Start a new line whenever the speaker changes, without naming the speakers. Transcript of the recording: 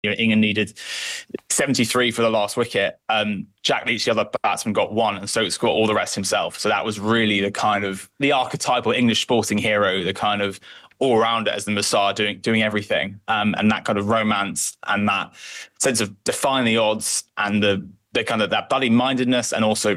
England needed 73 for the last wicket. Jack Leach, the other batsman, got one, and Stokes got all the rest himself. So that was really the kind of the archetypal English sporting hero, the kind of all-rounder as the Messiah, doing everything, and that kind of romance and that sense of defying the odds and the kind of that bloody mindedness, and also